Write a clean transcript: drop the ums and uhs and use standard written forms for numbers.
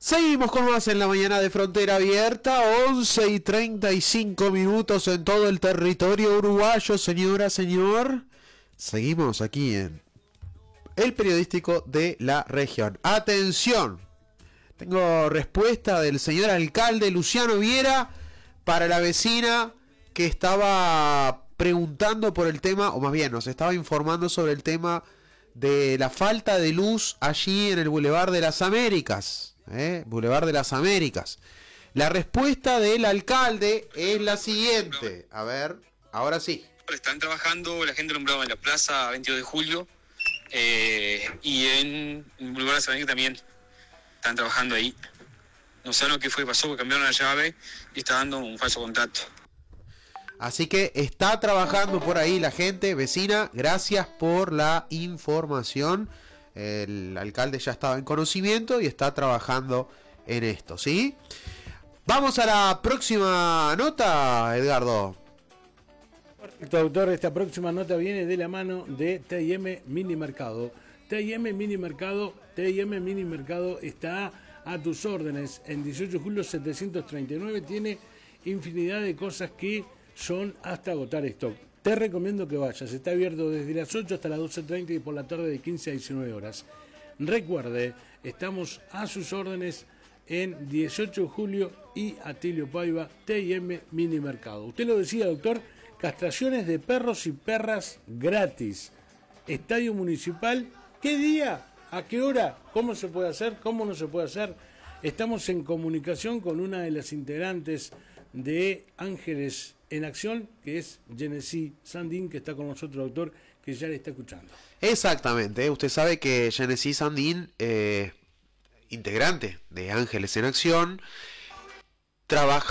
Seguimos con más en la mañana de Frontera Abierta, 11:35 en todo el territorio uruguayo, señora, señor. Seguimos aquí en el periodístico de la región. ¡Atención! Tengo respuesta del señor alcalde Luciano Viera para la vecina que estaba preguntando por el tema, o más bien nos estaba informando sobre el tema de la falta de luz allí en el Boulevard de las Américas. Boulevard de las Américas. La respuesta del alcalde es la siguiente. A ver, ahora sí. Están trabajando la gente alumbrada en la plaza 22 de julio y en el Boulevard de las Américas también están trabajando ahí. No saben lo que fue, pasó, que cambiaron la llave y está dando un falso contacto. Así que está trabajando por ahí la gente, vecina, gracias por la información. El alcalde ya estaba en conocimiento y está trabajando en esto, ¿sí? Vamos a la próxima nota, Edgardo. Correcto, autor, esta próxima nota viene de la mano de T&M Mini Mercado. T&M Mini Mercado está a tus órdenes. En 18 de julio 739 tiene infinidad de cosas que son hasta agotar stock. Te recomiendo que vayas. Está abierto desde las 8 hasta las 12:30 y por la tarde de 15 a 19 horas. Recuerde, estamos a sus órdenes en 18 de julio y Atilio Paiva, T&M Mini Mercado. Usted lo decía, doctor, castraciones de perros y perras gratis. Estadio Municipal, ¿qué día? ¿A qué hora? ¿Cómo se puede hacer? ¿Cómo no se puede hacer? Estamos en comunicación con una de las integrantes de Ángeles en Acción, que es Genesí Sandín, que está con nosotros, doctor, que ya le está escuchando. Exactamente, usted sabe que Genesí Sandín, integrante de Ángeles en Acción, trabaja